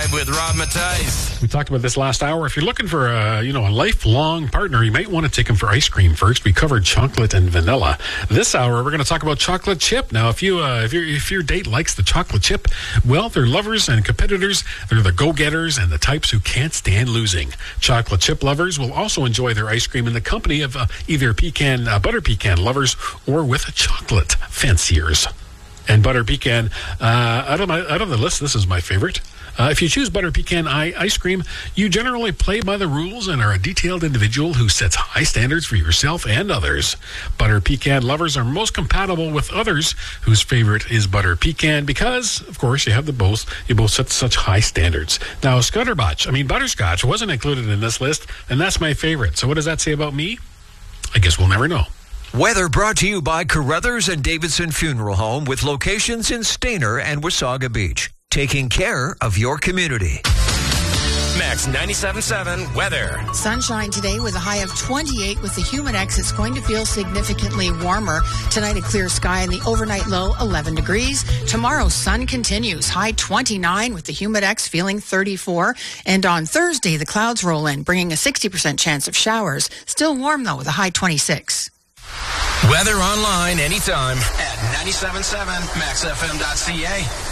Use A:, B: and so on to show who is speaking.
A: Drive with Rob Matthijs.
B: We talked about this last hour. If you're looking for a lifelong partner, you might want to take them for ice cream first. We covered chocolate and vanilla. This hour, we're going to talk about chocolate chip. Now, if your date likes the chocolate chip, well, they're lovers and competitors. They're the go-getters and the types who can't stand losing. Chocolate chip lovers will also enjoy their ice cream in the company of either butter pecan lovers or with chocolate fanciers. And butter pecan, out of the list, this is my favorite. If you choose butter pecan ice cream, you generally play by the rules and are a detailed individual who sets high standards for yourself and others. Butter pecan lovers are most compatible with others whose favorite is butter pecan because, of course, you both set such high standards. Now, butterscotch wasn't included in this list, and that's my favorite. So what does that say about me? I guess we'll never know.
C: Weather brought to you by Carruthers and Davidson Funeral Home with locations in Stayner and Wasaga Beach. Taking care of your community.
A: Max 97.7 weather.
D: Sunshine today with a high of 28 with the Humidex. It's going to feel significantly warmer. Tonight a clear sky and the overnight low 11 degrees. Tomorrow sun continues. High 29 with the Humidex feeling 34. And on Thursday the clouds roll in, bringing a 60% chance of showers. Still warm though with a high 26.
A: Weather online anytime at 97.7maxfm.ca.